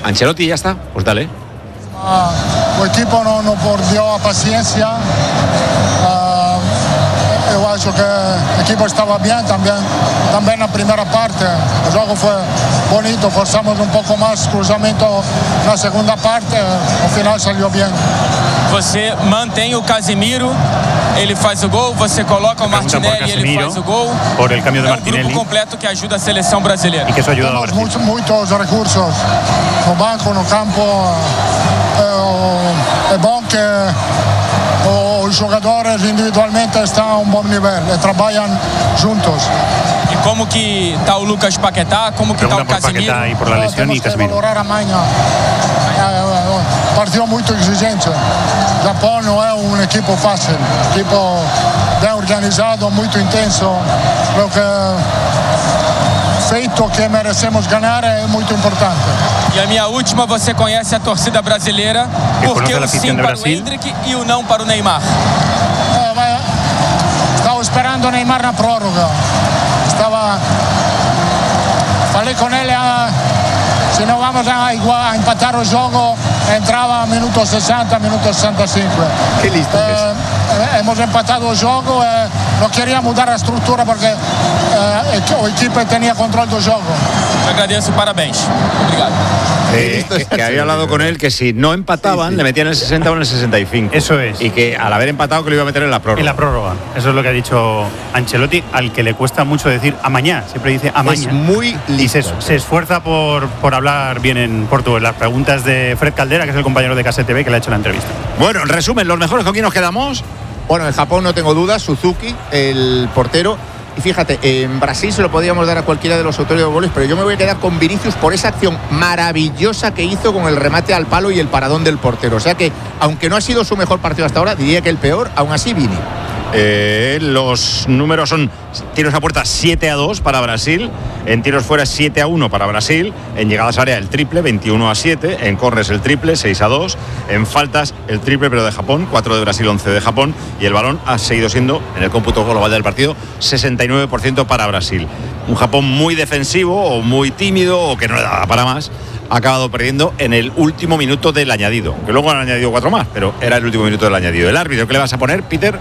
Ancelotti ya está, pues dale. El equipo no perdió la paciencia. Yo acho que el equipo estaba bien también la primera parte. El juego fue bonito, forzamos un poco más cruzamiento en la segunda parte, al final salió bien. Você mantém o Casemiro, ele faz o gol, você coloca o Martinelli, ele faz o gol. Por el cambio de Martinelli. É grupo completo que ajuda a seleção brasileira. Y que eso ayuda a Brasil. Tenemos muchos recursos no banco, no campo. Es bueno que los jugadores individualmente están a un buen nivel y trabajan juntos. E como que está o Lucas Paquetá, como que está o Casemiro? Paquetá y por la lesión y Tenemos que Casemiro. valorar a mañana. Partido muy exigente. Japón no es un equipo fácil, equipo bien organizado, muy intenso. Creo que feito que merecemos ganhar é muito importante. E a minha última, você conhece a torcida brasileira, por que o sim para o Endrick e o não para o Neymar? Estava esperando o Neymar na prórroga. Falei com ele, se não vamos a empatar o jogo, entrava minuto 60, minuto 65. Qué listo hemos empatado o jogo, não queria mudar a estrutura porque a equipe tenía control do jogo. Te agradeço, parabéns. Obrigado. Que había hablado con él que si no empataban le metían el 60 o en el 65. Eso es. Y que al haber empatado que lo iba a meter en la prórroga. En la prórroga. Eso es lo que ha dicho Ancelotti, al que le cuesta mucho decir amañá. Siempre dice amañá. Es muy listo. Y se esfuerza por hablar bien en portugués. Las preguntas de Fred Caldera, que es el compañero de Case TV, que le ha hecho la entrevista. Bueno, en resumen, los mejores, ¿con quién nos quedamos? Bueno, en Japón no tengo dudas, Suzuki, el portero. Y fíjate, en Brasil se lo podíamos dar a cualquiera de los autores de goles, pero yo me voy a quedar con Vinicius por esa acción maravillosa que hizo con el remate al palo y el paradón del portero. O sea que, aunque no ha sido su mejor partido hasta ahora, diría que el peor, aún así Vini. Los números son tiros a puerta 7-2 para Brasil, en tiros fuera 7-1 para Brasil, en llegadas a área el triple 21-7, en corners el triple 6-2, en faltas el triple pero de Japón, 4 de Brasil, 11 de Japón, y el balón ha seguido siendo en el cómputo global del partido 69% para Brasil. Un Japón muy defensivo o muy tímido o que no le daba para más, ha acabado perdiendo en el último minuto del añadido, que luego han añadido 4 más, pero era el último minuto del añadido. El árbitro, ¿qué le vas a poner, Peter?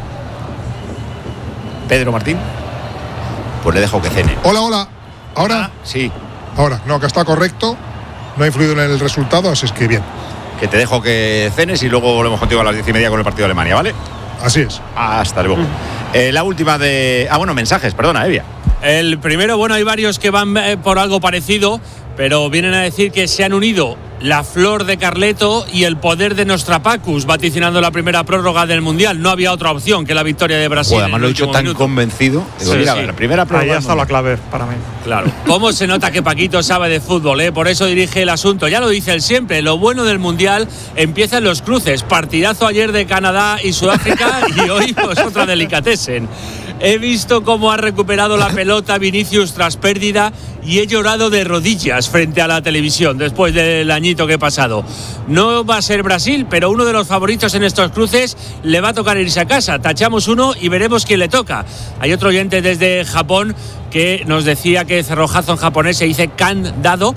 Pedro Martín, pues le dejo que cene. Hola. ¿Ahora? Sí. Ahora, no, que está correcto. No ha influido en el resultado, así es que bien. Que te dejo que cenes y luego volvemos contigo a las 10:30 con el partido de Alemania, ¿vale? Así es. Hasta luego. La última de... mensajes, perdona, Evia. El primero, hay varios que van por algo parecido, pero vienen a decir que se han unido la flor de Carleto y el poder de Nostrapacus, vaticinando la primera prórroga del Mundial. No había otra opción que la victoria de Brasil. Además lo he dicho tan convencido. Digo, sí, mira, sí. La primera prórroga. Ahí está la clave para mí. Claro. ¿Cómo se nota que Paquito sabe de fútbol? Por eso dirige el asunto. Ya lo dice él siempre. Lo bueno del Mundial empieza en los cruces. Partidazo ayer de Canadá y Sudáfrica y hoy pues otra delicatessen. He visto cómo ha recuperado la pelota Vinicius tras pérdida y he llorado de rodillas frente a la televisión después del añito que he pasado. No va a ser Brasil, pero uno de los favoritos en estos cruces le va a tocar irse a casa. Tachamos uno y veremos quién le toca. Hay otro oyente desde Japón que nos decía que cerrojazo en japonés se dice candado.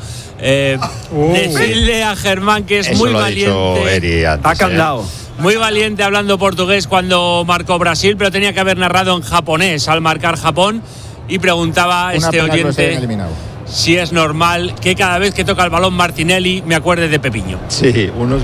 Decirle a Germán que es eso muy lo valiente. Ha dicho Eri antes, candado. Muy valiente hablando portugués cuando marcó Brasil, pero tenía que haber narrado en japonés al marcar Japón. Y preguntaba este oyente si es normal que cada vez que toca el balón Martinelli me acuerde de Pepiño. Sí, unos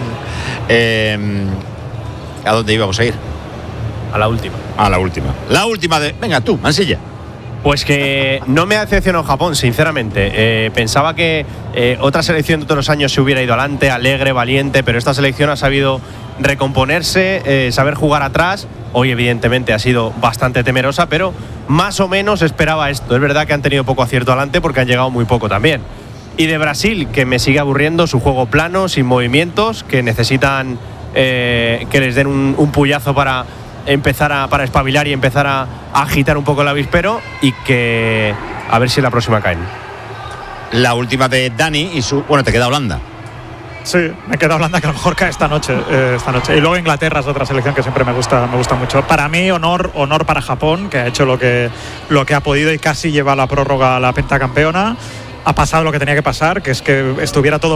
Martinelli. ¿A dónde íbamos a ir? A la última. A la última. La última de... Venga, tú, Mansilla. Pues que no me ha decepcionado Japón, sinceramente. Pensaba que otra selección de todos los años se hubiera ido adelante, alegre, valiente, pero esta selección ha sabido recomponerse, saber jugar atrás. Hoy evidentemente ha sido bastante temerosa, pero más o menos esperaba esto. Es verdad que han tenido poco acierto adelante porque han llegado muy poco también. Y de Brasil, que me sigue aburriendo su juego plano, sin movimientos, que necesitan que les den un puyazo para empezar para espabilar y empezar a agitar un poco el avispero, y que a ver si la próxima caen. La última de Dani y su... Bueno, te queda Holanda. Sí, me queda Holanda, que a lo mejor cae esta noche. Y luego Inglaterra es otra selección que siempre me gusta mucho. Para mí, honor para Japón, que ha hecho lo que ha podido y casi lleva la prórroga a la pentacampeona. Ha pasado lo que tenía que pasar, que es que estuviera todo